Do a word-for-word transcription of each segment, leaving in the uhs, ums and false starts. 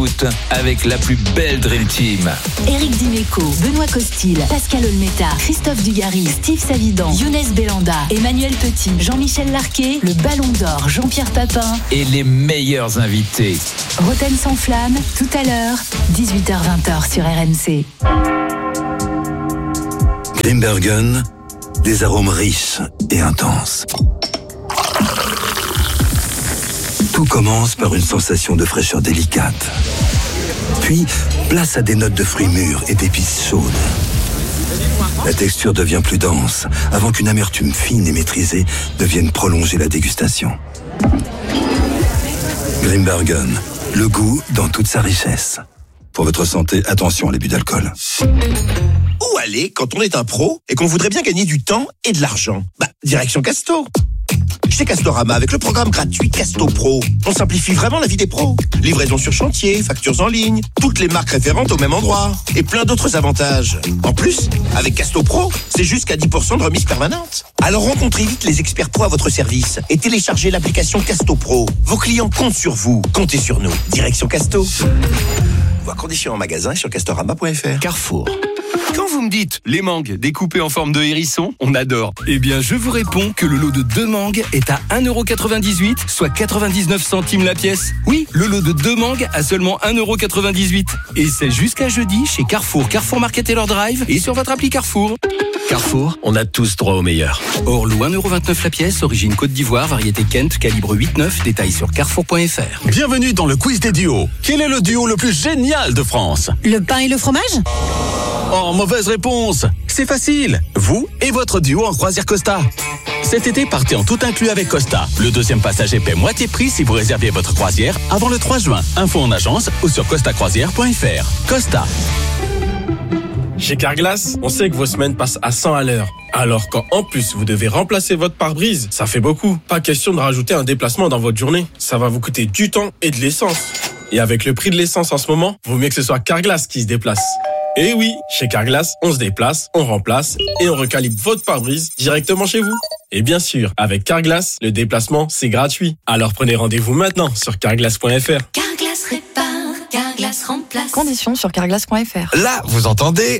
foot avec la plus belle Dream Team. Éric Dimeco, Benoît Costil, Pascal Olmeta, Christophe Dugarry, Steve Savidan, Younes Belanda, Emmanuel Petit, Jean-Michel Larquet, le Ballon d'Or, Jean-Pierre Papin et les meilleurs invités. Roten sans flamme, tout à l'heure, dix-huit heures vingt sur R M C. Grimbergen, des arômes riches et intenses. Tout commence par une sensation de fraîcheur délicate. Puis, place à des notes de fruits mûrs et d'épices chaudes. La texture devient plus dense, avant qu'une amertume fine et maîtrisée ne vienne prolonger la dégustation. Grimbergen, le goût dans toute sa richesse. Pour votre santé, attention à l'abus d'alcool. Où aller quand on est un pro et qu'on voudrait bien gagner du temps et de l'argent? Bah, direction Casto. Chez Castorama, avec le programme gratuit Casto Pro, on simplifie vraiment la vie des pros. Livraison sur chantier, factures en ligne, toutes les marques référentes au même endroit et plein d'autres avantages. En plus, avec Casto Pro, c'est jusqu'à dix pour cent de remise permanente. Alors rencontrez vite les experts pros à votre service et téléchargez l'application Casto Pro. Vos clients comptent sur vous, comptez sur nous. Direction Casto. Voir conditions en magasin et sur castorama point f r. Carrefour. Quand vous me dites les mangues découpées en forme de hérisson, on adore. Eh bien, je vous réponds que le lot de deux mangues est à un euro quatre-vingt-dix-huit, soit quatre-vingt-dix-neuf centimes la pièce. Oui, le lot de deux mangues à seulement un euro quatre-vingt-dix-huit. Et c'est jusqu'à jeudi chez Carrefour, Carrefour Market et leur drive et sur votre appli Carrefour. Carrefour, on a tous droit au meilleur. Orlou, un euro vingt-neuf la pièce, origine Côte d'Ivoire, variété Kent, calibre huit neuf, détails sur carrefour point f r. Bienvenue dans le quiz des duos. Quel est le duo le plus génial de France? Le pain et le fromage? Oh, mauvaise réponse. C'est facile. Vous et votre duo en croisière Costa. Cet été, partez en tout inclus avec Costa. Le deuxième passager paie moitié prix si vous réservez votre croisière avant le trois juin. Info en agence ou sur costa croisière point f r. Costa. Chez Carglass, on sait que vos semaines passent à cent à l'heure. Alors quand en plus vous devez remplacer votre pare-brise, ça fait beaucoup. Pas question de rajouter un déplacement dans votre journée. Ça va vous coûter du temps et de l'essence. Et avec le prix de l'essence en ce moment, vaut mieux que ce soit Carglass qui se déplace. Et oui, chez Carglass, on se déplace, on remplace et on recalibre votre pare-brise directement chez vous. Et bien sûr, avec Carglass, le déplacement, c'est gratuit. Alors prenez rendez-vous maintenant sur carglass point f r. Carglass répare, Carglass remplace. Conditions sur carglass point f r. Là, vous entendez?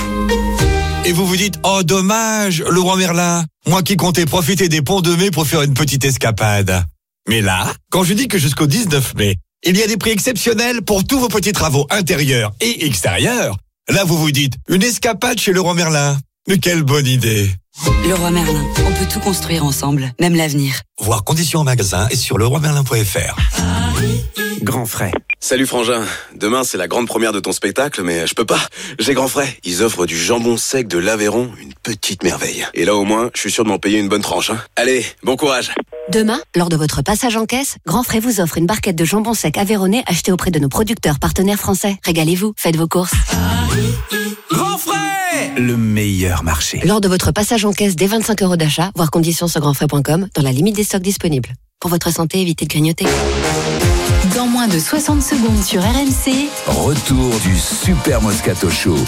Et vous vous dites, oh dommage, le roi Merlin, moi qui comptais profiter des ponts de mai pour faire une petite escapade. Mais là, quand je dis que jusqu'au dix-neuf mai, il y a des prix exceptionnels pour tous vos petits travaux intérieurs et extérieurs, là vous vous dites, une escapade chez le roi Merlin. Mais quelle bonne idée! Le roi Merlin, on peut tout construire ensemble, même l'avenir. Voir conditions en magasin et sur le roi merlin point f r. Grand frais. Salut Frangin, demain c'est la grande première de ton spectacle, mais je peux pas, j'ai Grand frais. Ils offrent du jambon sec de l'Aveyron, une petite merveille. Et là au moins, je suis sûr de m'en payer une bonne tranche. Hein. Allez, bon courage. Demain, lors de votre passage en caisse, Grand Frais vous offre une barquette de jambon sec aveyronnais achetée auprès de nos producteurs partenaires français. Régalez-vous, faites vos courses. Grand Frais, le meilleur marché. Lors de votre passage en caisse dès vingt-cinq euros d'achat, voir conditions sur grand frais point com, dans la limite des stocks disponibles. Pour votre santé, évitez de grignoter. Dans moins de soixante secondes sur R M C, retour du Super Moscato Show.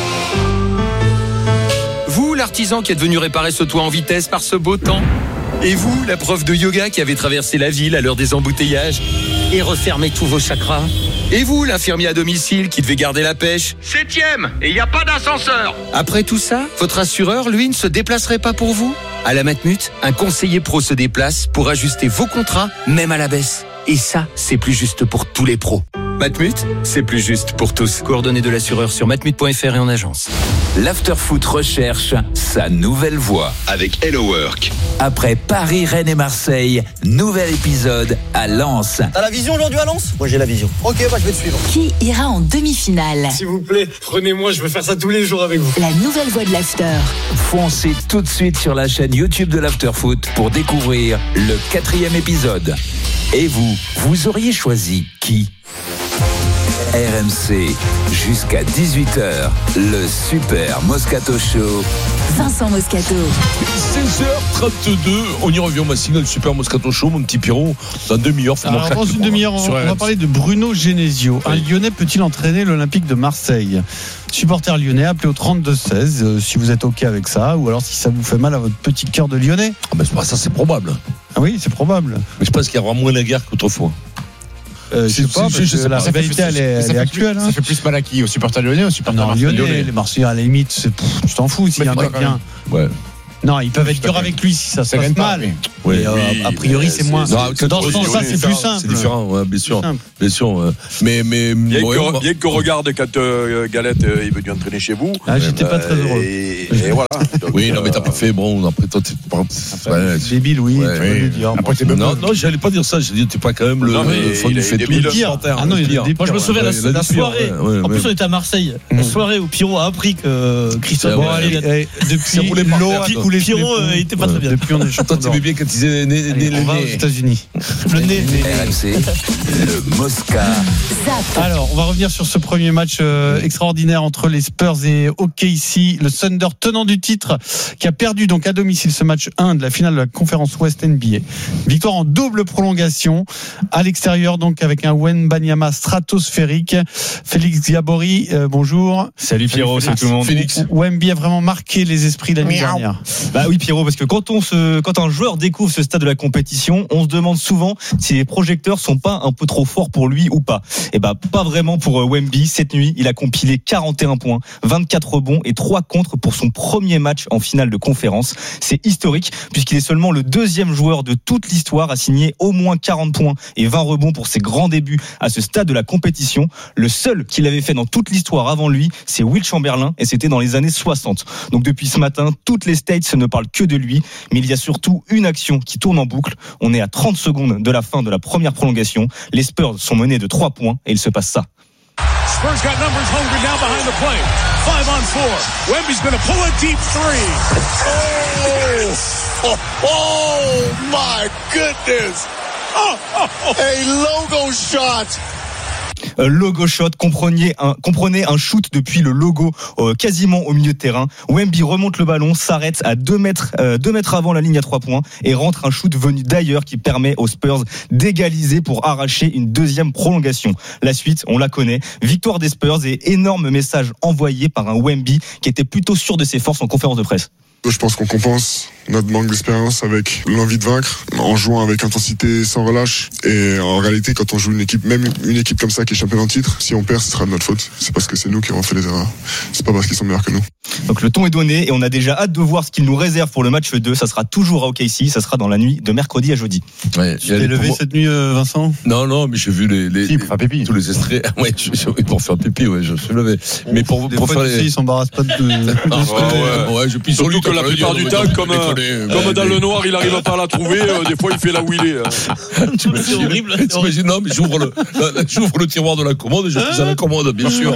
Vous, l'artisan qui est venu réparer ce toit en vitesse par ce beau temps. Et vous, la prof de yoga qui avait traversé la ville à l'heure des embouteillages et refermé tous vos chakras. Et vous, l'infirmier à domicile qui devait garder la pêche. Septième, et il n'y a pas d'ascenseur. Après tout ça, votre assureur, lui, ne se déplacerait pas pour vous? À la Matmut, un conseiller pro se déplace pour ajuster vos contrats, même à la baisse. Et ça, c'est plus juste pour tous les pros. Matmut, c'est plus juste pour tous. Coordonnées de l'assureur sur matmut point f r et en agence. L'Afterfoot recherche sa nouvelle voix. Avec Hello Work. Après Paris, Rennes et Marseille, nouvel épisode à Lens. T'as la vision aujourd'hui à Lens? Moi j'ai la vision. Ok, bah je vais te suivre. Qui ira en demi-finale? S'il vous plaît, prenez-moi, je veux faire ça tous les jours avec vous. La nouvelle voix de l'After. Foncez tout de suite sur la chaîne YouTube de l'Afterfoot pour découvrir le quatrième épisode. Et vous, vous auriez choisi qui? R M C, jusqu'à dix-huit heures, le Super Moscato Show. Vincent Moscato. seize heures trente-deux, on y revient, on va signer le Super Moscato Show, mon petit Pierrot. Dans une demi-heure, Alors, dans une demi-heure, on, on va parler de Bruno Genesio. Oui. Un Lyonnais peut-il entraîner l'Olympique de Marseille? Supporter lyonnais, appelez au trente-deux seize euh, si vous êtes OK avec ça, ou alors si ça vous fait mal à votre petit cœur de Lyonnais. Ah ben, ça, c'est probable. Ah oui, c'est probable. Mais je pense qu'il y aura moins la guerre qu'autrefois. Euh, je sais pas, parce que la rivalité, elle est actuelle. Ça fait plus mal à qui? Aux supporters lyonnais, aux supporters marseillais? Les Marseillais, à la limite, tu t'en fous s'il y en a bien. Ouais. Non, ils peuvent être durs avec lui si ça se passe mal. Oui, mais, euh, oui, a priori, c'est moins. Non, que dans ce sens-là, c'est plus simple. C'est différent, ouais, bien sûr. Bien sûr. Ouais. Mais, mais, bien, ouais, que, va... bien que regarde quand euh, Galette euh, il veut lui entraîner chez vous. Ah, j'étais euh, pas très heureux. Et, et voilà. Donc, oui, non, mais t'as pas fait. Bon, après, toi, t'es pas. Ouais, débile, oui. Ouais, tu peux le dire. Après, t'es non, non, non, j'allais pas dire ça. J'ai dit, t'es pas quand même le, le fond du fait tout. Ah non, il est Moi, je me souviens de la soirée. En plus, on était à Marseille. La soirée où Pierrot a appris que Christophe. Bon, allez, depuis l'eau, Pierrot était pas très bien. Depuis, on est champion. Toi, t'aimais bien quand ils disaient le on va aux États-Unis. Le nez. R M C, le Mosca. Alors, on va revenir sur ce premier match euh, extraordinaire entre les Spurs et O K C. Le Thunder, tenant du titre, qui a perdu donc à domicile ce match un de la finale de la conférence Ouest N B A. Victoire en double prolongation à l'extérieur, donc avec un Wembanyama stratosphérique. Félix Diabori, euh, bonjour. Salut Pierrot, salut tout le monde. Félix. Wemby a vraiment marqué les esprits la nuit dernière. Bah oui Pierrot, parce que quand on se, quand un joueur découvre ce stade de la compétition, on se demande souvent si les projecteurs sont pas un peu trop forts pour lui ou pas. Et bah pas vraiment pour Wemby. Cette nuit, il a compilé quarante et un points, vingt-quatre rebonds et trois contres pour son premier match en finale de conférence. C'est historique puisqu'il est seulement le deuxième joueur de toute l'histoire à signer au moins quarante points et vingt rebonds pour ses grands débuts à ce stade de la compétition. Le seul qui l'avait fait dans toute l'histoire avant lui, c'est Will Chamberlain et c'était dans les années soixante. Donc depuis ce matin, toutes les States ne parlent que de lui, mais il y a surtout une action qui tourne en boucle. On est à trente secondes de la fin de la première prolongation. Les Spurs sont menés de trois points et il se passe ça. Spurs got numbers hungry now behind the play. Five on four. Wemby's going to pull a deep three. Oh, oh, oh my goodness. Oh, oh, oh. A logo shot. Logo shot, comprenez un, comprenez un shoot depuis le logo euh, quasiment au milieu de terrain. Wemby remonte le ballon, s'arrête à deux mètres, euh, deux mètres avant la ligne à trois points et rentre un shoot venu d'ailleurs qui permet aux Spurs d'égaliser pour arracher une deuxième prolongation. La suite, on la connaît. Victoire des Spurs et énorme message envoyé par un Wemby qui était plutôt sûr de ses forces en conférence de presse. Je pense qu'on compense notre manque d'expérience avec l'envie de vaincre, en jouant avec intensité sans relâche. Et en réalité, quand on joue une équipe, même une équipe comme ça qui est championne en titre, si on perd, ce sera de notre faute. C'est parce que c'est nous qui avons fait les erreurs. C'est pas parce qu'ils sont meilleurs que nous. Donc le ton est donné et on a déjà hâte de voir ce qu'il nous réserve pour le match deux. Ça sera toujours à O K C, ça sera dans la nuit de mercredi à jeudi. Ouais, tu t'es levé cette nuit, euh, Vincent? Non, non, mais j'ai vu les, les, si, pour faire pipi. tous les extraits. Ouais, je, je, pour faire pipi, ouais, je suis levé. Mais pour, des pour fois, faire tu sais, ils s'embarrassent pas de. Ah, ouais, ouais. ouais, je pisse sur lui. Surtout que la plupart du temps, comme, euh, comme dans le noir, il arrive pas à la trouver. Euh, des fois, il fait là où il est. C'est horrible. T'imagines, non, mais j'ouvre le, la, j'ouvre le tiroir de la commande et je pisse à la commande, bien sûr.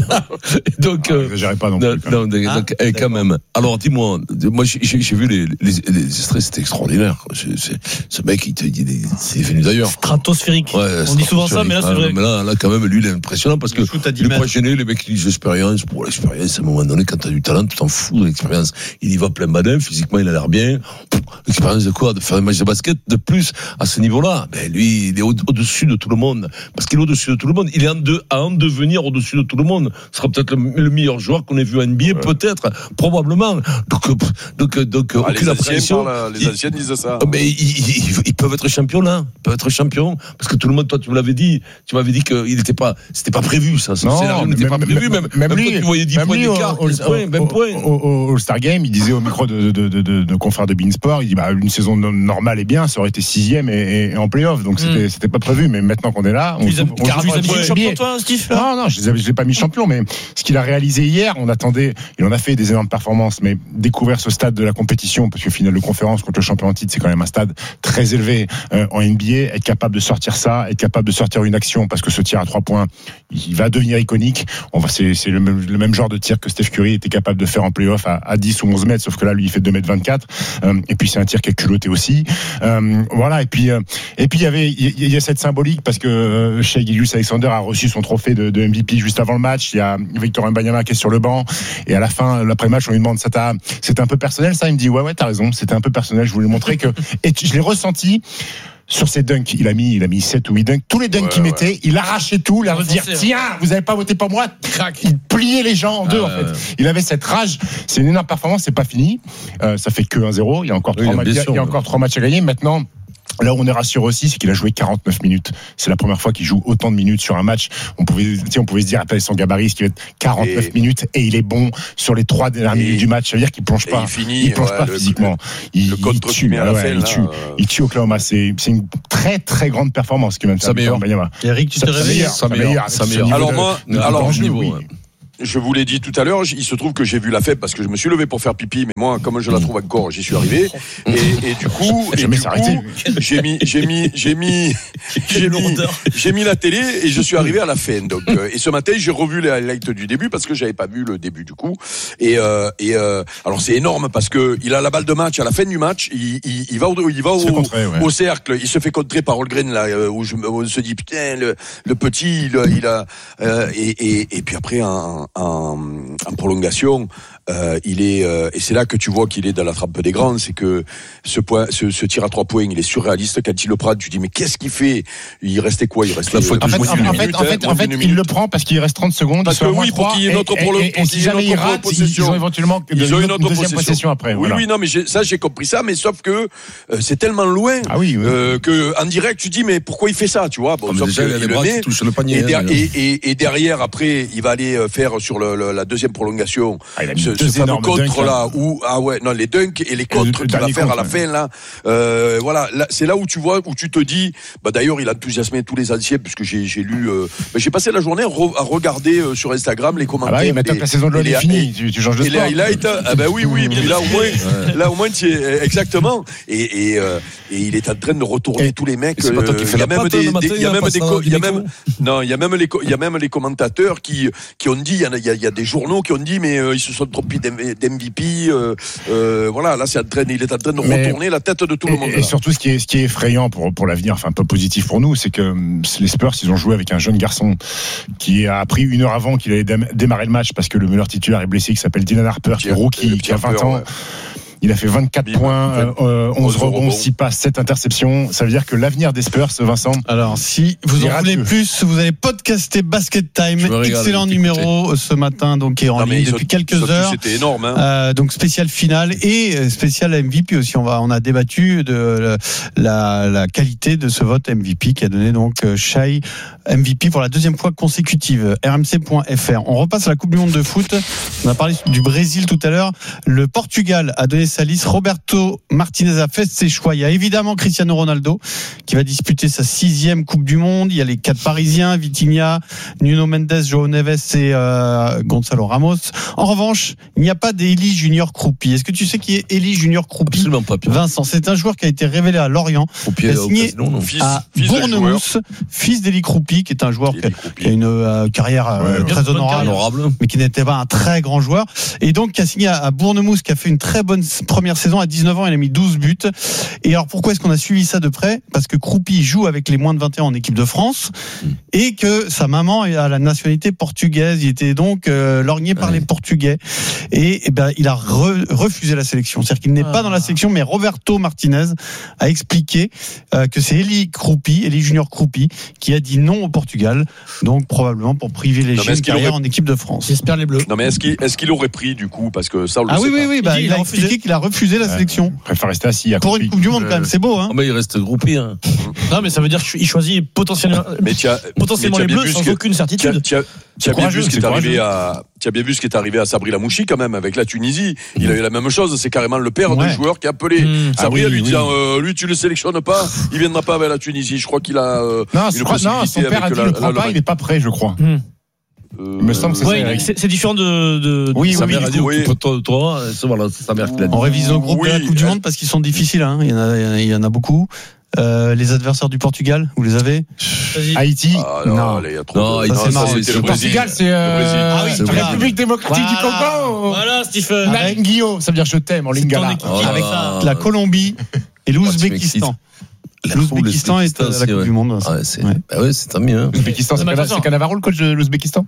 Donc, euh, ah, j'irai pas non plus. Non, donc, ah, donc quand même. Alors, dis-moi, moi, j'ai, j'ai vu les, les, les extraits, c'était extraordinaire. C'est, c'est, ce mec, il te dit, c'est venu d'ailleurs. Stratosphérique. Ouais, on dit souvent ça, mais là, c'est vrai. Mais là, là, quand même, lui, il est impressionnant parce que il est pas gêné, les mecs, ils disent l'expérience. Pour l'expérience, à un moment donné, quand t'as du talent, tu t'en fous de l'expérience. Il y va plein badin, physiquement, il a l'air bien. L'expérience de quoi? De faire un match de basket de plus à ce niveau-là. Ben, lui, il est au- au-dessus de tout le monde. Parce qu'il est au-dessus de tout le monde. Il est en, de, à en devenir au-dessus de tout le monde. Ce sera peut-être le, le meilleur joueur qu'on ait vu en N B A, ouais. Peut-être, probablement. Donc, donc, donc, ah, aucune les appréhension. anciens, les anciens disent ça. Mais ils, ils, ils peuvent être champions là. Ils peuvent être champions. Parce que tout le monde, toi, tu me l'avais dit. Tu m'avais dit qu'il n'était pas, c'était pas prévu, ça. Ce non, scénario n'était pas prévu. Même, même, même lui, toi, tu voyais dix points d'écart. Au, au, au, au All-Star Game, il disait au micro de, de, de, de, de confrère de Beansport, il dit, bah, une saison normale est bien, ça aurait été sixième et, et en play-off. Donc, c'était, mm. c'était pas prévu. Mais maintenant qu'on est là, on, tu on, on, on, on mis champion, toi, Steve? Non, non, je ne l'ai pas mis champion, mais ce qu'il a réalisé hier, on attendait, il en a fait des énormes performances, mais découvrir ce stade de la compétition, parce que finale de conférence contre le champion en titre, c'est quand même un stade très élevé euh, en N B A, être capable de sortir ça, être capable de sortir une action, parce que ce tir à trois points, il va devenir iconique. On va, c'est, c'est le, même, le même genre de tir que Steph Curry était capable de faire en play-off à, à dix ou onze mètres, sauf que là, lui, il fait deux mètres vingt-quatre. Euh, et puis, c'est un tir qui est culotté aussi. Euh, voilà. Et puis, euh, et puis, il y avait, il y a cette symbolique parce que euh, Shai Gilgeous-Alexander a reçu son trophée de, de M V P juste avant le match. Il y a Victor Wembanyama qui est sur le banc. Et à la fin, l'après-match, on lui demande, ça t'a, c'était un peu personnel, ça? Il me dit, ouais, ouais, t'as raison. C'était un peu personnel. Je voulais montrer que, et je l'ai ressenti. Sur ses dunks, il a mis, il a mis sept ou huit dunks. Tous les dunks ouais, qu'il ouais. mettait, il arrachait tout, il a dire, tiens, vous avez pas voté pour moi, crac. Il pliait les gens en deux, ah, en fait. Euh... Il avait cette rage. C'est une énorme performance, c'est pas fini. Euh, ça fait que un zéro. Il y a encore oui, trois matchs, il y a, il y a encore trois matchs à gagner. Maintenant, Là où on est rassuré aussi, c'est qu'il a joué quarante-neuf minutes. C'est la première fois qu'il joue autant de minutes sur un match. On pouvait, tu sais, on pouvait se dire, après son gabarit, ce qui va être quarante-neuf et minutes, et il est bon sur les trois dernières minutes du match. Ça veut dire qu'il plonge pas. Il finit, il plonge ouais, pas le, physiquement. Le, il, le contre il tue, à la ouais, fin, il là, tue. euh... Il tue Oklahoma. C'est, c'est une très très grande performance qui vient de faire. Ça meilleur. Eric, tu te réveilles. Ça meilleur. Ça meilleur. Alors moi, alors je oui. Je vous l'ai dit tout à l'heure, il se trouve que j'ai vu la fête parce que je me suis levé pour faire pipi, mais moi, comme je la trouve encore, j'y suis arrivé. Et, et du coup, et du coup j'ai mis, j'ai mis, j'ai mis, j'ai mis, j'ai mis la télé et je suis arrivé à la fin. Donc, euh, et ce matin, j'ai revu les highlights du début parce que j'avais pas vu le début du coup. Et, euh, et euh, alors c'est énorme parce que il a la balle de match à la fin du match, il, il, il va, au, il va au, contré, ouais. au cercle, il se fait contrer par Holmgren là, où, je, où on se dit putain, le, le petit, il, il a, euh, et, et, et puis après un En, en prolongation, euh, il est euh, et c'est là que tu vois qu'il est dans la trappe des grands, c'est que ce point, ce, ce tir à trois points, il est surréaliste. Quand il le prend, tu dis mais qu'est-ce qu'il fait? Il restait quoi? Il restait. En fait, en fait, en fait, en fait, en fait il le prend parce qu'il reste trente secondes. Parce que oui, pour qu'il y ait une autre prolongation. Et si jamais il rate, ils ont éventuellement ils ont une autre deuxième possession après. Oui, oui, non, mais ça j'ai compris ça, mais sauf que c'est tellement loin que en direct tu dis mais pourquoi il fait ça, tu vois? Bon, déjà il a les bras qui touchent le panier. Et derrière après, il va aller faire sur le la deuxième prolongation, ah, ce, ce fameux contre là, où ah ouais, non les dunks et les contres qu'il va faire à la fin là, euh, voilà, là, c'est là où tu vois, où tu te dis, bah d'ailleurs il a enthousiasmé tous les anciens puisque j'ai j'ai lu, euh, bah, j'ai passé la journée à, re, à regarder euh, sur Instagram les commentaires. Ah bah oui, mais la saison de l'O L est finie, tu, tu changes de sport. Et les highlights, ah bah oui oui, mais là au moins, ouais. là au moins tu es exactement, et et, euh, et il est en train de retourner et tous les mecs. C'est pas toi qui fais la patte le matin. Il y a même des, il y a même, non, il y a même les, il y a même les commentateurs qui qui ont dit, il y a il y a des journaux qui ont dit mais euh, ils se sont trompés d'M V P, euh, euh, voilà, là c'est en train, il est en train de mais, retourner la tête de tout et, le monde. Et là. Surtout ce qui est ce qui est effrayant pour pour l'avenir, enfin un peu positif pour nous, c'est que les Spurs ils ont joué avec un jeune garçon qui a appris une heure avant qu'il allait démarrer le match parce que le meneur titulaire est blessé, qui s'appelle Dylan Harper, qui est rookie, qui a vingt ans. Ouais. Il a fait vingt-quatre Bim, points, euh, onze rebonds, six passes, sept interceptions. Ça veut dire que l'avenir des Spurs, Vincent. Alors, si vous en voulez plus, vous allez podcaster Basket Time. Excellent numéro ce matin, donc, qui est en non, ligne depuis quelques sautent, heures. C'était énorme, hein. Euh, donc, spécial finale et spécial M V P aussi. On va, on a débattu de la, la qualité de ce vote M V P qui a donné donc Shai M V P pour la deuxième fois consécutive. R M C point F R. On repasse à la Coupe du Monde de foot. On a parlé du Brésil tout à l'heure. Le Portugal a donné sa liste. Roberto Martinez a fait ses choix. Il y a évidemment Cristiano Ronaldo qui va disputer sa sixième Coupe du Monde. Il y a les quatre Parisiens, Vitinha, Nuno Mendes, João Neves et euh, Gonzalo Ramos. En revanche, il n'y a pas d'Eli Junior Kroupi. Est-ce que tu sais qui est Eli Junior Kroupi? Absolument pas. Pierre. Vincent, c'est un joueur qui a été révélé à Lorient, qui a signé casino, non, fils, à fils Bournemouth, fils d'Eli Kroupi, qui est un joueur qui a, qui a une euh, carrière euh, ouais, très honorable, honorable, mais qui n'était pas un très grand joueur, et donc qui a signé à Bournemouth, qui a fait une très bonne première saison. À dix-neuf ans, il a mis douze buts. Et alors pourquoi est-ce qu'on a suivi ça de près? Parce que Kroupi joue avec les moins de vingt et un en équipe de France, mmh. et que sa maman a la nationalité portugaise. Il était donc euh, lorgné par ouais. les Portugais, et, et ben il a re, refusé la sélection. C'est-à-dire qu'il n'est ah. pas dans la sélection, mais Roberto Martinez a expliqué euh, que c'est Eli Kroupi, Eli Junior Kroupi, qui a dit non au Portugal, donc probablement pour privilégier une carrière aurait... en équipe de France. J'espère les Bleus. Non mais est-ce qu'il, est-ce qu'il aurait pris du coup, parce que ça on le ah sait oui, pas. oui oui bah, il, il a, a expliqué qu'il a refusé la ouais. sélection. Il préfère rester assis. Pour une Coupe du Monde, quand même, c'est beau, hein. Oh, mais il reste groupé, hein. Non, mais ça veut dire qu'il choisit potentiellement, mais tu as, potentiellement mais tu as les Bleus sans aucune certitude. Tu as, tu as bien vu ce qui est arrivé à, tu as bien vu ce qui est arrivé à Sabri Lamouchi quand même avec la Tunisie. Il a eu la même chose. C'est carrément le père ouais. du joueur qui a appelé mmh. Sabri ah oui, lui oui. disant, euh, lui tu le sélectionnes pas, il viendra pas avec la Tunisie. Je crois qu'il a. Euh, non, une crois, non, son père a dit la, le prend la, pas, la, il est pas prêt, je crois. Mmh. Euh, il me semble que c'est, ouais, c'est, c'est différent de, de oui, sa oui, mère oui, a dit oui. Toi, toi, voilà, c'est sa mère qui l'a dit. On révise le groupe oui, de la Coupe du Monde parce qu'ils sont difficiles, hein. Il y en a, il y en a beaucoup. Euh, les adversaires du Portugal, vous les avez? Haïti? Ah, non, non. Là, y a trop non, de... non, ça, c'est marrant. C'est, c'est le Portugal, c'est euh... ah, oui, c'est la République démocratique voilà. du Congo. Voilà, Stephen. Narenguio, ça veut dire je t'aime en lingala. Oh, avec ça, la Colombie et l'Ouzbékistan. L'Ouzbékistan est à la Coupe ouais. du Monde. Ah ouais, c'est, ouais. Bah ouais, c'est tant mieux. Hein. L'Ouzbékistan, c'est, c'est Cannavaro, le coach de l'Ouzbékistan?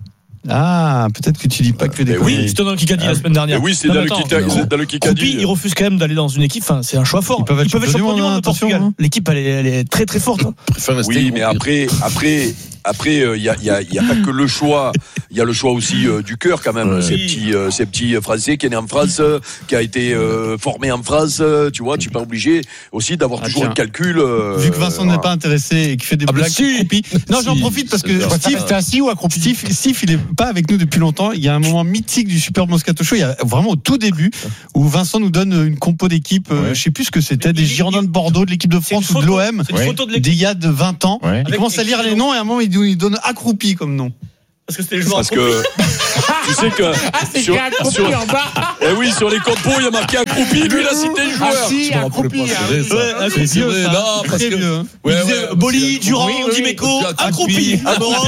Ah, peut-être que tu dis pas que des oui, c'était dans le Kikadi ah, la semaine dernière. Oui, c'est non, dans, attends, le dans le Kikadi. Kroupi, il refuse quand même d'aller dans une équipe. Enfin, c'est un choix fort. Ils peuvent être, ils peuvent être champions du monde, monde Portugal. Hein. L'équipe, elle est, elle est très très forte. Hein. Oui, mais après, après, après, il euh, y, a, y, a, y a pas que le choix, il y a le choix aussi euh, du cœur quand même. Ouais. Ces petits, euh, ces petits Français qui est né en France, euh, qui a été euh, formé en France, euh, tu vois, tu n'es pas obligé aussi d'avoir ah, toujours tiens. un calcul. Euh, Vu que Vincent euh, n'est pas intéressé et qu'il fait des ah, blagues si. accroupies. Non, j'en si. profite parce que Steve, c'était assis ou accroupi. Steve, Steve, il est pas avec nous depuis longtemps. Il y a un moment mythique du Super Moscato Show. Il y a vraiment au tout début où Vincent nous donne une compo d'équipe. Ouais. Je sais plus ce que c'était, des Girondins de Bordeaux, de l'équipe de France ou de l'O M, d'il y a de vingt ans. Ouais. Il commence à lire les noms et à un moment il nous donne accroupi comme nom. Parce que c'était les joueurs Parce que tu sais que ah, c'est sur, sur, en bas. Eh oui, sur les compos, il y a marqué accroupi, lui il a cité le joueur. Ah si, accroupi. C'est vieux, non, parce que ouais, ouais, Boli, Durand, Dimeco, accroupi.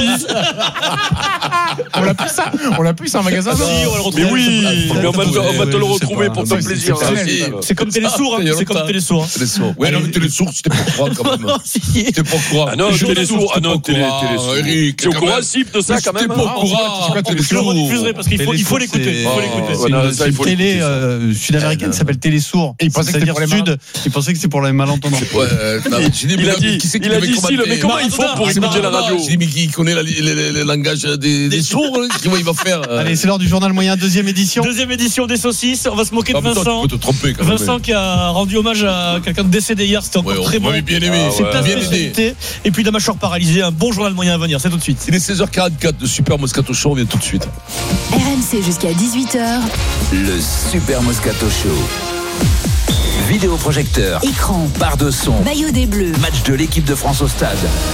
On l'a plus ça, on l'a plus ça en magasin. Mais oui, on va te le retrouver pour ton plaisir. C'est comme Télésourd, c'est comme Télésourd. Ouais, non mais Télésourd, c'était pour croire quand même. C'était pour croire. Ah non, Télésourd, ah non, Télésourd. Eric, c'est au courant cible de ça quand même. Je le rediffuserai parce qu'il faut, il faut l'écouter. C'est une télé sud-américaine qui s'appelle Télésourd. Et il pensait que c'était pour les sud. Il pensait que c'était pour les malentendants. Il a dit, il a dit si, mais comment il faut pour écouter la radio? Mais qui connaît le langage des sourds, comment il va faire? Allez, c'est l'heure du journal moyen, deuxième édition. Deuxième édition des saucisses. On va se moquer de Vincent. Vincent qui a rendu hommage à quelqu'un de décédé hier. C'était encore très bon. Bien aimé. C'est ta spécialité. Et puis la mâchoire paralysée. Un bon journal moyen à venir. C'est tout de suite. Il est seize heures quarante-quatre de Super Moscato Show, on vient tout de suite. R M C jusqu'à dix-huit heures. Le Super Moscato Show. Vidéoprojecteur, écran, barre de son, maillot des Bleus, match de l'équipe de France au stade.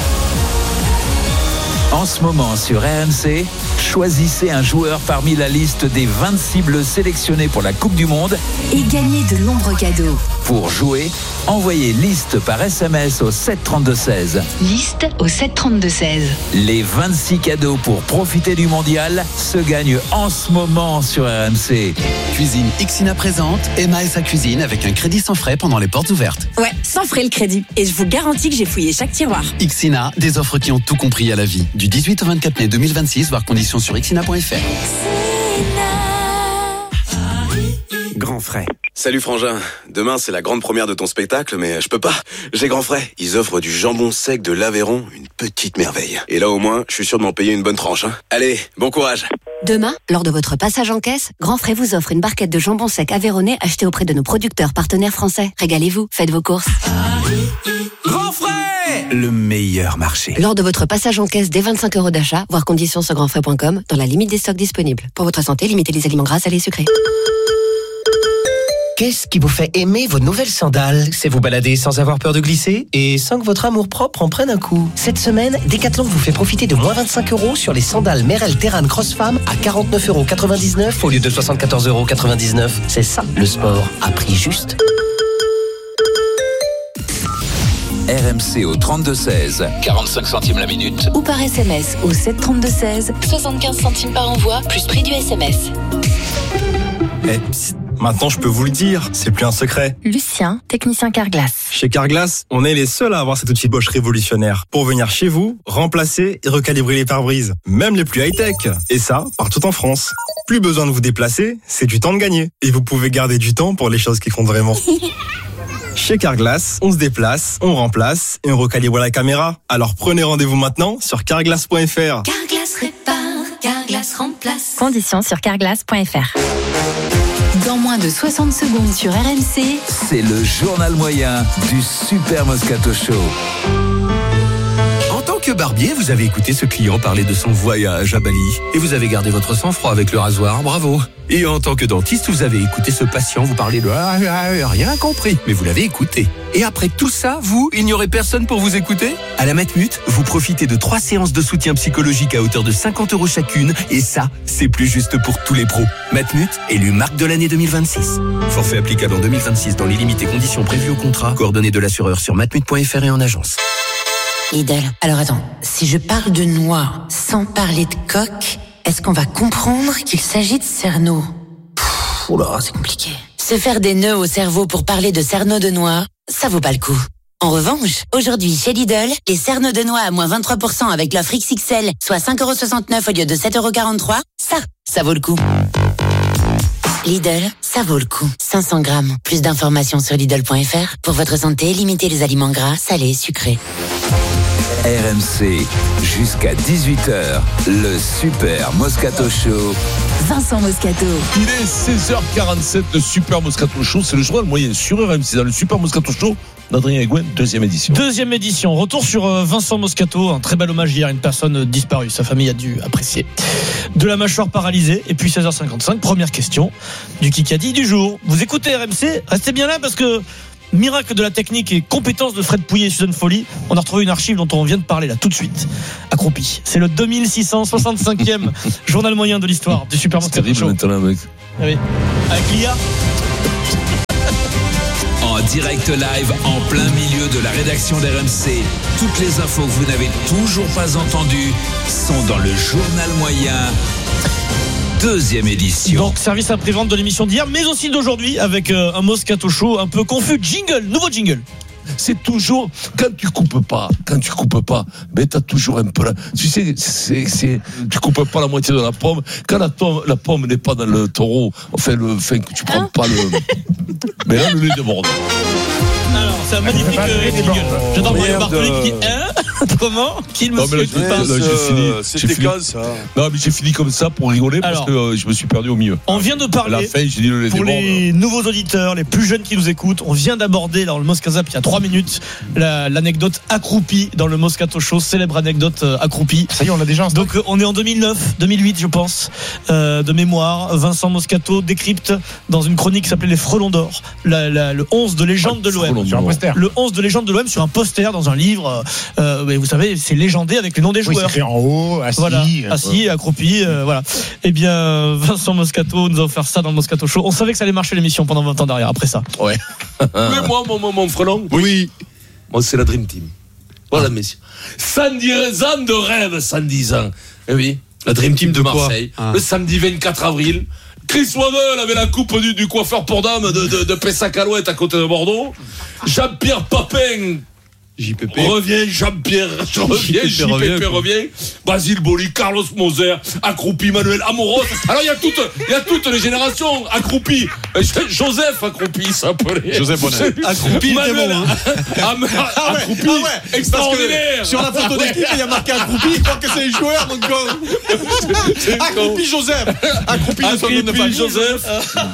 En ce moment sur R M C, choisissez un joueur parmi la liste des vingt-six bleus sélectionnés pour la Coupe du Monde et gagnez de nombreux cadeaux. Pour jouer, envoyez liste par S M S au sept trente-deux seize. Liste au sept trente-deux seize. Les vingt-six cadeaux pour profiter du mondial se gagnent en ce moment sur R M C. Cuisine Ixina présente Emma et sa cuisine avec un crédit sans frais pendant les portes ouvertes. Ouais, sans frais le crédit. Et je vous garantis que j'ai fouillé chaque tiroir. Ixina, des offres qui ont tout compris à la vie. Du dix-huit au vingt-quatre mai deux mille vingt-six, voir conditions sur ixina point f r. Grand frais. Salut Frangin, demain c'est la grande première de ton spectacle, mais je peux pas, j'ai Grand frais. Ils offrent du jambon sec de l'Aveyron, une petite merveille. Et là au moins, je suis sûr de m'en payer une bonne tranche. Hein. Allez, bon courage. Demain, lors de votre passage en caisse, Grand Frais vous offre une barquette de jambon sec aveyronnais achetée auprès de nos producteurs partenaires français. Régalez-vous, faites vos courses. Grand Frais, le meilleur marché. Lors de votre passage en caisse dès vingt-cinq euros d'achat, voir conditions sur grand frais point com, dans la limite des stocks disponibles. Pour votre santé, limitez les aliments gras, salés et sucrés. Qu'est-ce qui vous fait aimer vos nouvelles sandales? C'est vous balader sans avoir peur de glisser et sans que votre amour-propre en prenne un coup. Cette semaine, Decathlon vous fait profiter de moins vingt-cinq euros sur les sandales Merrell Terran Cross Femme à quarante-neuf euros quatre-vingt-dix-neuf au lieu de soixante-quatorze euros quatre-vingt-dix-neuf. C'est ça, le sport, à prix juste. R M C au trente-deux seize, quarante-cinq centimes la minute. Ou par S M S au sept trente-deux seize, soixante-quinze centimes par envoi, plus prix du S M S. Eh, psst. Maintenant, je peux vous le dire, c'est plus un secret. Lucien, technicien Carglass. Chez Carglass, on est les seuls à avoir cet outil Bosch révolutionnaire pour venir chez vous, remplacer et recalibrer les pare-brises, même les plus high-tech. Et ça, partout en France. Plus besoin de vous déplacer, c'est du temps de gagner. Et vous pouvez garder du temps pour les choses qui comptent vraiment. Chez Carglass, on se déplace, on remplace et on recalibre la caméra. Alors prenez rendez-vous maintenant sur carglass point f r. Carglass répare, Carglass remplace. Conditions sur carglass point f r. Dans moins de soixante secondes sur R M C, c'est le journal moyen du Super Moscato Show. En tant que barbier, vous avez écouté ce client parler de son voyage à Bali et vous avez gardé votre sang-froid avec le rasoir, bravo. Et en tant que dentiste, vous avez écouté ce patient vous parler de ah, ah, rien compris, mais vous l'avez écouté. Et après tout ça, vous, il n'y aurait personne pour vous écouter? À la Matmut, vous profitez de trois séances de soutien psychologique à hauteur de cinquante euros chacune, et ça, c'est plus juste pour tous les pros. Matmut, élu marque de l'année deux mille vingt-six. Forfait applicable en deux mille vingt-six dans les limites et conditions prévues au contrat. Coordonnées de l'assureur sur matmut point f r et en agence. Lidl, alors attends, si je parle de noix sans parler de coque, est-ce qu'on va comprendre qu'il s'agit de cerneau? Oh là, c'est compliqué. Se faire des nœuds au cerveau pour parler de cerneau de noix, ça vaut pas le coup. En revanche, aujourd'hui chez Lidl, les cerneaux de noix à moins vingt-trois pour cent avec l'offre X X L, soit cinq euros soixante-neuf au lieu de sept euros quarante-trois, ça, ça vaut le coup. Lidl, ça vaut le coup. cinq cents grammes. Plus d'informations sur Lidl point f r. Pour votre santé, limitez les aliments gras, salés, sucrés. R M C, jusqu'à dix-huit heures, le Super Moscato Show. Vincent Moscato. Il est seize heures quarante-sept, le Super Moscato Show. C'est le journal moyen sur R M C dans le Super Moscato Show. D'Adrien Egouin, deuxième édition. Deuxième édition. Retour sur Vincent Moscato. Un très bel hommage hier à une personne disparue. Sa famille a dû apprécier. De la mâchoire paralysée. Et puis seize heures cinquante-cinq, première question du Kikadi du jour. Vous écoutez R M C. Restez bien là parce que miracle de la technique et compétence de Fred Pouillet et Suzanne Folly. On a retrouvé une archive dont on vient de parler là tout de suite. Accroupi. C'est le deux mille six cent soixante-cinquième journal moyen de l'histoire du Super Moscato Show. Maintenant, mec. Oui. Avec l'I A. En direct live, en plein milieu de la rédaction d'R M C, toutes les infos que vous n'avez toujours pas entendues sont dans le journal moyen, deuxième édition. Donc service après-vente de l'émission d'hier, mais aussi d'aujourd'hui, avec euh, un Moscato Show un peu confus. Jingle, nouveau jingle. C'est toujours, quand tu coupes pas, quand tu coupes pas, ben t'as toujours un peu là. Tu sais, c'est, c'est, tu coupes pas la moitié de la pomme. Quand la pomme, la pomme n'est pas dans le taureau, enfin, le, enfin, que tu prends hein pas le, mais là, le lait déborde. Alors, c'est un magnifique euh, jingle. J'adore Mario Bartoli qui dit, hein? Comment? Qui me suit pas? C'était quand ça? Non, mais j'ai fini comme ça pour rigoler. Alors, parce que euh, je me suis perdu au milieu. On vient de parler. À la fin, j'ai dit le lait pour déborde. les nouveaux auditeurs, les plus jeunes qui nous écoutent, on vient d'aborder dans le Moscazap il y a trois minutes la, l'anecdote accroupie dans le Moscato Show, célèbre anecdote euh, accroupie. Ça y est, on l'a déjà en stock. Donc euh, on est en deux mille neuf, deux mille huit je pense, euh, de mémoire. Vincent Moscato décrypte dans une chronique qui s'appelait Les Frelons d'Or, la, la, le onze de légende de l'O M. Sur un poster. Le onze de légende de l'O M sur un poster dans un livre. Euh, mais vous savez, c'est légendé avec le nom des joueurs. Oui, c'est écrit en haut, assis. Voilà, assis, accroupi, euh, voilà. Eh bien, Vincent Moscato nous a offert ça dans le Moscato Show. On savait que ça allait marcher l'émission pendant vingt ans derrière, après ça. Ouais. Mais moi, mon, mon, mon frelon. Oui. Moi, c'est la Dream Team. Voilà, messieurs. cent dix ans de rêve, cent dix ans. Eh oui, la Dream Team de, de Marseille. Ah. Le samedi vingt-quatre avril. Chris Waddle avait la coupe du, du coiffeur pour dames de, de, de Pessac-Alouette à côté de Bordeaux. Jean-Pierre Papin. J P P. Revient, Jean-Pierre, revient, J P P revient. Basile Boli, Carlos Moser, accroupi, Manuel Amoros. Alors il y a toutes, il y a toutes les générations accroupi. Joseph accroupi s'appelait. Joseph Bonnet. Accroupi, Manuel, bon, hein. ah ouais, accroupi, ah ouais, extraordinaire. Sur la photo d'équipe, il y a marqué accroupi. Il croit que c'est les joueurs, donc accroupi Joseph. Accroupi de son nom de famille. Joseph.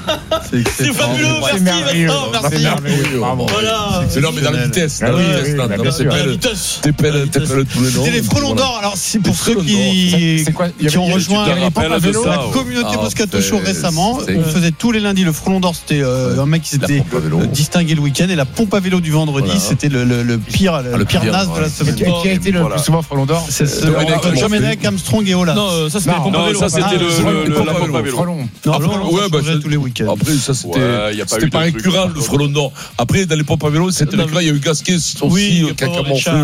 C'est fabuleux, merci Vincent, merci. Voilà. C'est l'homme dans la vitesse. Dans la vitesse. T'épelles tous les noms. C'était les Frelons d'Or. Alors, si pour ceux qui, qui ont rejoint la communauté Moscato Show récemment, on faisait tous les lundis le Frelon d'Or. C'était un mec qui s'était distingué le week-end, et la pompe à vélo du vendredi, c'était le, le, le pire, le, le pire naze de la semaine. Qui a été le plus souvent Frelon d'Or? C'est Domenech, Armstrong et Ola. Non, ça c'était la pompe à vélo. Ça c'était la pompe à vélo. Non, ouais, bah tous les week-ends. Après, ça c'était pas récurrent le Frelon d'Or. Après, dans les pompes à vélo, c'était le il y a eu Gasquet aussi. Il y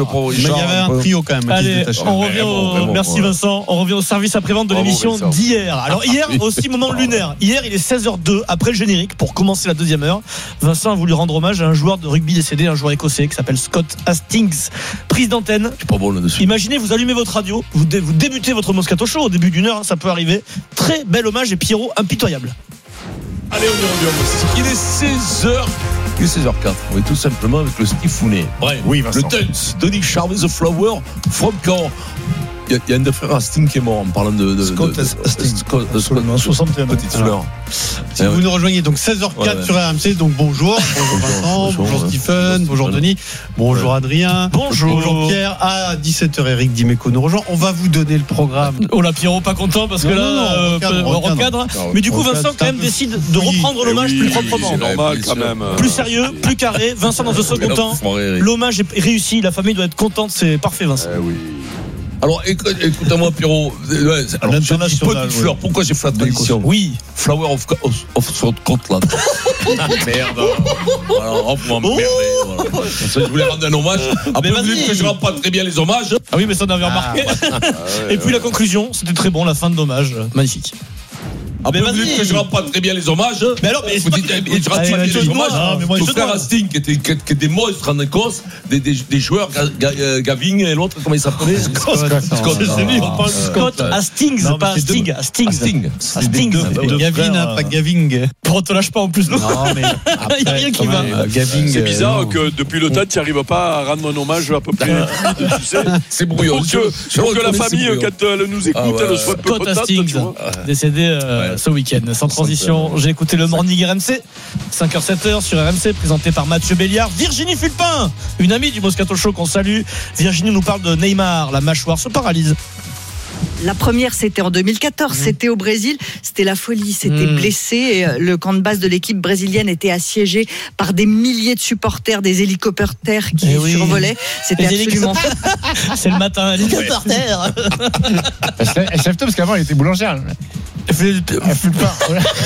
avait un trio quand même. Allez, on revient au... Merci Vincent. On revient au service après-vente de l'émission d'hier. Alors hier aussi moment lunaire. Hier il est seize heures deux après le générique pour commencer la deuxième heure. Vincent a voulu rendre hommage à un joueur de rugby décédé, un joueur écossais qui s'appelle Scott Hastings. Prise d'antenne. Pas bon là-dessus. Imaginez, vous allumez votre radio, vous, dé- vous débutez votre Moscato Show au début d'une heure, hein, ça peut arriver. Très bel hommage et Pierrot impitoyable. Allez, on y revient au moustique. Il est seize heures. Il est seize heures quatre. Oui, tout simplement avec le Stifounet. Ouais, oui, Vincent. Le Dance, Denis Charles the Flower, from Caen. Il y, y a un des frères Hastings qui est mort en parlant de, de Scott Hastings. Scott, Scott, soixante et un petite fleur. Si vous nous rejoignez, donc seize heures quatre ouais, ouais. sur R M C, donc bonjour, bonjour Vincent, bonjour, bonjour ouais. Stephen, bonjour Denis, bonjour ouais. Adrien, bonjour. bonjour Pierre. À dix-sept heures, Eric Dimeco nous rejoint. On va vous donner le programme. Oh là, Pierrot, pas content parce non, que là, non, non, on recadre. Euh, on recadre. recadre. Mais du coup, Vincent quand même décide de reprendre oui, l'hommage oui, plus proprement. C'est normal quand même. Plus sérieux, plus carré. Vincent dans un second temps. L'hommage est réussi, la famille doit être contente, c'est parfait, Vincent. Eh oui. Alors écoute, écoute-moi Pierrot, ouais, alors, je dis Petite Fleur, ouais. Pourquoi j'ai fait la tradition? Oui, Flower of, of, of Scotland. Merde. Alors, hop, moi m'emmerder. Voilà. Je voulais rendre un hommage. Après, vous dites que je rends pas très bien les hommages. Ah oui, mais ça on avait remarqué. Ah, ouais. Ah, ouais, Et puis ouais. La conclusion, c'était très bon, la fin de l'hommage, magnifique. Après, vous dites que je rends pas très bien les hommages. Mais alors, mais vous dites, mais je rends pas bien les hommages. Ton frère Asting, qui était, qui était des monstres en Écosse, des, des, des joueurs, Gavin et l'autre, comment il s'appelait? Scott. Scott. C'est lui, on parle de Scott. Hastings, pas Asting. Hastings. Hastings. Gavin, pas Gaving. Pour te lâche pas en plus, non? Non, mais. Il n'y a rien qui va. C'est bizarre que depuis le temps, tu n'arrives pas à rendre un hommage à peu près. Tu sais, c'est brouillon. Pour que, pour que la famille, quand elle nous écoute, ah ouais. elle soit un peu Scott Hastings, décédé euh, ouais. ce week-end. Sans transition, j'ai écouté le Morning R M C, cinq heures sept heures sur R M C, présenté par Mathieu Béliard. Virginie Fulpin, une amie du Moscato Show qu'on salue. Virginie nous parle de Neymar, la mâchoire se paralyse. La première, c'était en deux mille quatorze, mmh. c'était au Brésil, c'était la folie, c'était mmh. blessé. Et le camp de base de l'équipe brésilienne était assiégé par des milliers de supporters, des hélicoptères qui eh oui. survolaient. C'était les absolument. C'est le matin, hélicoptère. Elle se lève tôt parce qu'avant elle était boulangère. Elle fait, elle fait pas.